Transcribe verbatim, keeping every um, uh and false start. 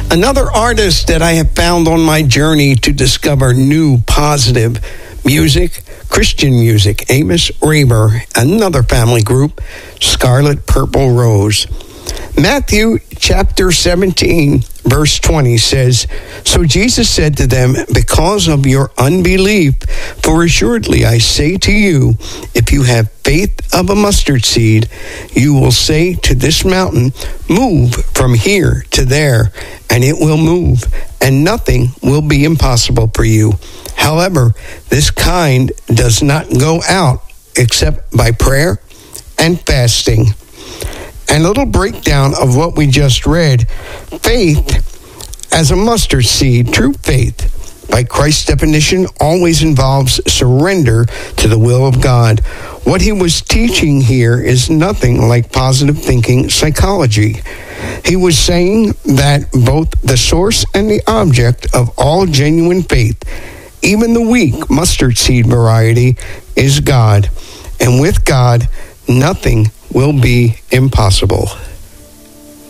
Another artist that I have found on my journey to discover new positive music, Christian music, Amos Raber, another family group, Scarlet Purple Rose. Matthew chapter seventeen, verse twenty says, "So Jesus said to them, because of your unbelief, for assuredly I say to you, if you have faith of a mustard seed, you will say to this mountain, move from here to there, and it will move, and nothing will be impossible for you. However, this kind does not go out except by prayer and fasting." And a little breakdown of what we just read. Faith as a mustard seed, true faith, by Christ's definition, always involves surrender to the will of God. What he was teaching here is nothing like positive thinking psychology. He was saying that both the source and the object of all genuine faith, even the weak mustard seed variety, is God. And with God, nothing will be impossible.